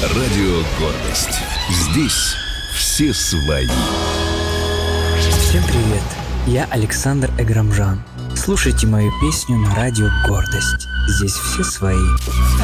Радио «Гордость». Здесь все свои. Всем привет, я Александр Эграмжан. Слушайте мою песню на радио «Гордость». Здесь все свои.